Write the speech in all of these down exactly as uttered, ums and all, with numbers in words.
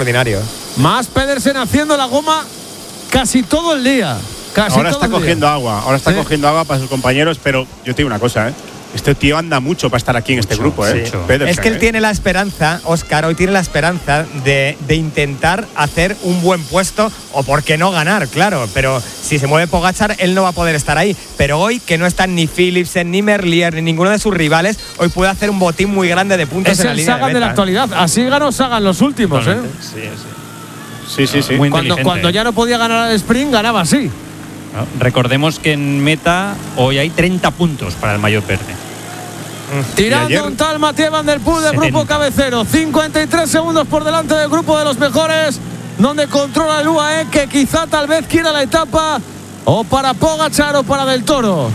extraordinario. Más Pedersen haciendo la goma casi todo el día. Casi ahora todo está el día. cogiendo agua, ahora está Sí. cogiendo agua para sus compañeros, pero yo te digo una cosa, ¿eh? Este tío anda mucho para estar aquí en este grupo, ¿eh? Sí. Pedersen, Es que él ¿eh? tiene la esperanza, Óscar, hoy tiene la esperanza de, de intentar hacer un buen puesto o por qué no ganar, claro. Pero si se mueve Pogačar, él no va a poder estar ahí. Pero hoy, que no están ni Philipsen, ni Merlier, ni ninguno de sus rivales, hoy puede hacer un botín muy grande de puntos Es en la el línea Sagan de de la meta. actualidad. Así ganó Sagan los últimos, ¿eh? Sí, sí. Sí, sí, sí. Muy Cuando, inteligente. cuando ya no podía ganar al sprint, ganaba así. ¿No? Recordemos que en meta hoy hay treinta puntos para el maillot verde. Tirando ayer- un tal Mathieu Van Der Poel del setenta. grupo cabecero. cincuenta y tres segundos por delante del grupo de los mejores, donde controla el U A E, que quizá tal vez quiera la etapa o para Pogačar o para Del Toro.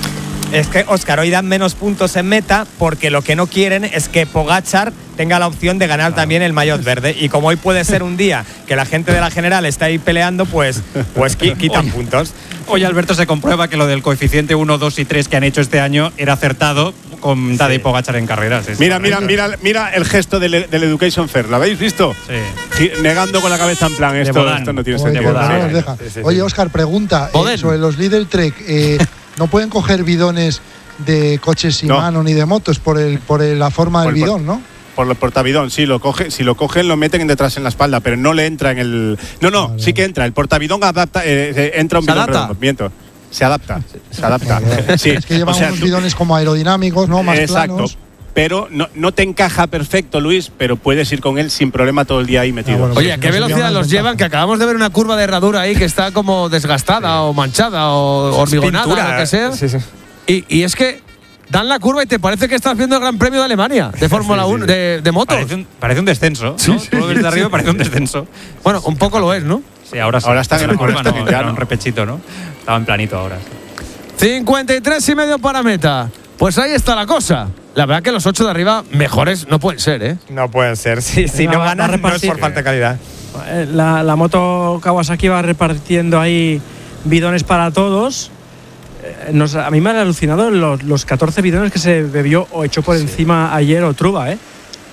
Es que, Óscar, hoy dan menos puntos en meta porque lo que no quieren es que Pogačar tenga la opción de ganar también el maillot verde. Y como hoy puede ser un día que la gente de la general está ahí peleando, pues, pues qui- quitan puntos. Hoy, Alberto, se comprueba que lo del coeficiente uno, dos y tres que han hecho este año era acertado con Tadej Pogačar en carreras. Es Mira, mira, correcto. mira, mira el gesto del, del Education Fair. ¿Lo habéis visto? Sí. Gi- Negando con la cabeza en plan, esto, Bodán. esto no tiene Oye, sentido. que no Bodán. nos deja. Sí, sí, sí. Oye, Óscar, pregunta eh, Boden. sobre los Lidl Trek. Eh, ¿No pueden coger bidones de coches sin No. mano ni de motos por el por el- la forma Por del el por- bidón, no? Por el portabidón, sí, lo coge, si lo cogen lo meten detrás en la espalda, pero no le entra en el. No, no, Vale. sí que entra. El portabidón adapta, eh, eh, entra un ¿Se bidón adapta? redondo. Miento. Se adapta, se adapta. Sí, Es que llevan o sea, unos tú- bidones como aerodinámicos, ¿no? Más exacto. planos. Pero no, no te encaja perfecto, Luis, pero puedes ir con él sin problema todo el día ahí metido. Ah, bueno. Oye, pues ¿a qué no sería velocidad una los ventaja. llevan? Que acabamos de ver una curva de herradura ahí que está como desgastada o manchada o hormigonada, Pintura, lo que sea. sí, sí. Y, y es que dan la curva y te parece que estás viendo el Gran Premio de Alemania de Fórmula uno, de, de motos. Parece un, parece un descenso. ¿no? Sí, sí, Tú lo ves sí, de arriba, sí. parece un descenso. Bueno, un poco lo es, ¿no? Sí, ahora sí. Ahora está en la el- curva, ahora está no, en el era llano. un repechito, ¿no? Estaba en planito ahora. cincuenta y tres y medio para meta. Pues ahí está la cosa. La verdad que los ocho de arriba mejores no pueden ser, ¿eh? No pueden ser. Si, si Venga, no va- va a ganan, no es repartir. por falta de calidad. Eh, La, la moto Kawasaki va repartiendo ahí bidones para todos. Eh, nos- a mí me han alucinado los, los catorce bidones que se bebió o echó por encima ayer Otruba, ¿eh?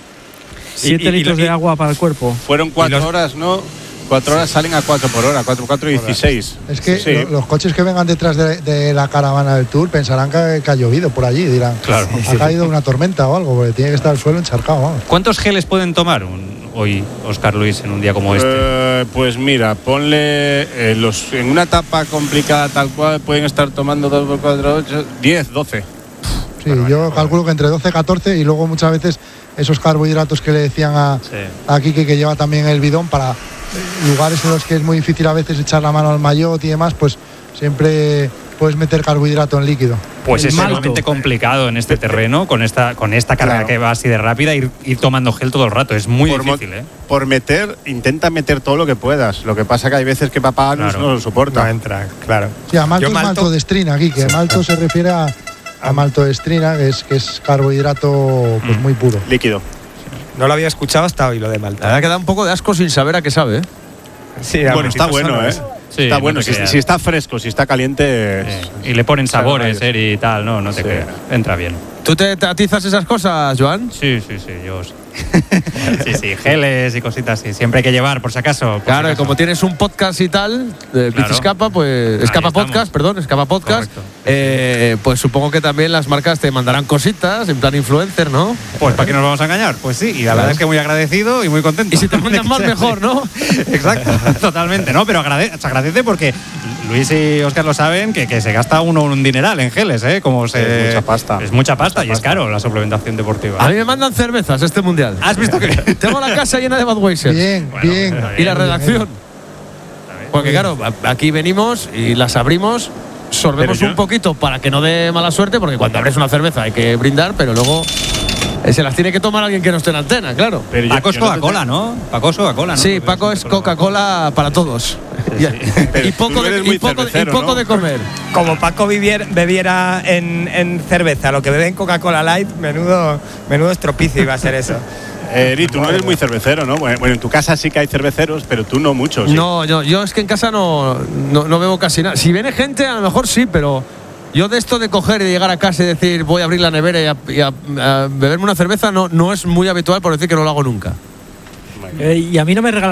Siete y- y litros lo- y- de agua para el cuerpo. Fueron cuatro Y los- horas, ¿no? Cuatro horas salen a cuatro por hora, cuatro, cuatro y dieciséis. Es que Sí. lo- los coches que vengan detrás de, de la caravana del Tour pensarán que, que ha llovido por allí. Dirán, Claro. ha caído una tormenta o algo, porque tiene que estar el suelo encharcado. Vamos. ¿Cuántos geles pueden tomar un- hoy, Óscar Luis, en un día como este? Eh, pues mira, ponle eh, los en una etapa complicada tal cual pueden estar tomando dos por cuatro, ocho, diez, doce. Sí, yo calculo que entre doce y catorce y luego muchas veces esos carbohidratos que le decían a, Sí. a Quique que lleva también el bidón para lugares en los que es muy difícil a veces echar la mano al maillot y demás, pues siempre puedes meter carbohidrato en líquido. Pues El es malto. sumamente complicado en este terreno, con esta, con esta carrera Claro. que va así de rápida, ir, ir tomando gel todo el rato. Es muy por, mo- difícil, ¿eh? por meter, intenta meter todo lo que puedas. Lo que pasa que hay veces que papá Claro. no lo soporta. No entra, claro. Sí, a malto Yo es malto de estrina aquí, que malto se refiere a, a malto de estrina, que es, que es carbohidrato pues, muy puro. Líquido. No lo había escuchado hasta hoy lo de La Malta. verdad que da un poco de asco sin saber a qué sabe, ¿eh? Sí, Bueno, está bueno, ¿eh? Sí, está no bueno. te Si, creas. si está fresco, si está caliente. Eh, y le ponen Sabe sabores rayos. eh, y tal, no, no te Sí. creas. Entra bien. ¿Tú te, te atizas esas cosas, Joan? Sí, sí, sí, yo sí. sí, sí, geles y cositas así. Siempre hay que llevar, por si acaso. por Claro, si y acaso. como tienes un podcast y tal, de Claro. Bici Escapa, pues. Ahí Escapa estamos. Podcast, perdón, Escapa Podcast. Correcto. Eh, pues supongo que también las marcas te mandarán cositas en plan influencer, ¿no? Pues ¿para qué nos vamos a engañar? Pues sí, y la verdad es que muy agradecido y muy contento. Y si te mandan más, mejor, ¿no? Exacto, totalmente, ¿no? Pero agrade- se agradece porque Luis y Óscar lo saben que, que se gasta uno un dineral en geles, ¿eh? Como se, Es mucha pasta. Es mucha pasta y es caro la suplementación deportiva. A mí me mandan cervezas este mundial. ¿Has visto que Tengo la casa llena de Budweiser. Bien, Bueno, bien. está Y la bien. redacción. Porque claro, a- aquí venimos y las abrimos, sorbemos Pero yo- un poquito para que no dé mala suerte, porque cuando abres una cerveza hay que brindar, pero luego eh, se las tiene que tomar alguien que no esté en antena, claro. Pero yo- Paco es yo no te- Coca-Cola, ¿no? Paco es Coca-Cola, ¿no? Sí, Paco es Coca-Cola para todos. Y- Pero y tú poco, no de, eres y muy poco de- y cervecero, poco ¿no? de comer. Como Paco vivier- bebiera en, en cerveza lo que bebe en Coca-Cola Light, menudo, menudo estropicio iba a ser eso. Eh, Eri, tú no eres muy cervecero, ¿no? Bueno, bueno, en tu casa sí que hay cerveceros, pero tú no mucho. ¿sí? No, yo, yo es que en casa no, no, no bebo casi nada. Si viene gente, a lo mejor sí, pero yo de esto de coger y de llegar a casa y decir voy a abrir la nevera y a, y a- a beberme una cerveza no, no es muy habitual, por decir que no lo hago nunca. Eh, y a mí no me regalan